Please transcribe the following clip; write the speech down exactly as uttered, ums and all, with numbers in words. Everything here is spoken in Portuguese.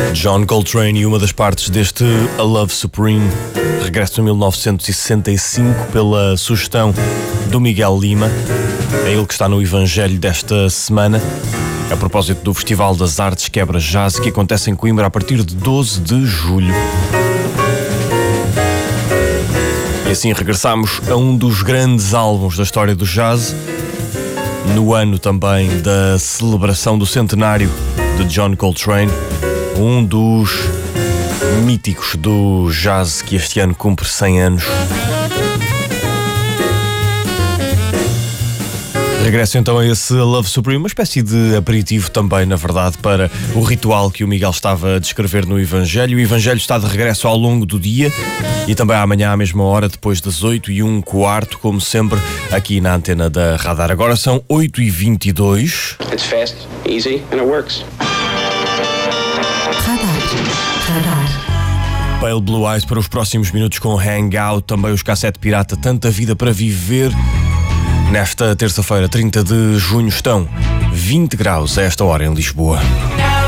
John Coltrane e uma das partes deste A Love Supreme regressa em mil novecentos e sessenta e cinco pela sugestão do Miguel Lima. É ele que está no Evangelho desta semana, a propósito do Festival das Artes Quebra Jazz, que acontece em Coimbra a partir de doze de julho. E assim regressamos a um dos grandes álbuns da história do jazz, no ano também da celebração do centenário de John Coltrane, um dos míticos do jazz que este ano cumpre cem anos. Regresso então a esse Love Supreme, uma espécie de aperitivo também, na verdade, para o ritual que o Miguel estava a descrever no Evangelho. O Evangelho está de regresso ao longo do dia e também amanhã à mesma hora, depois das oito e um quarto, como sempre, aqui na antena da Radar. Agora são oito e vinte e dois. It's fast, easy and it works. Radar. Radar. Pale Blue Eyes para os próximos minutos com Hangout, também os Cassete Pirata, Tanta Vida para Viver. Nesta terça-feira, trinta de junho, estão vinte graus a esta hora em Lisboa.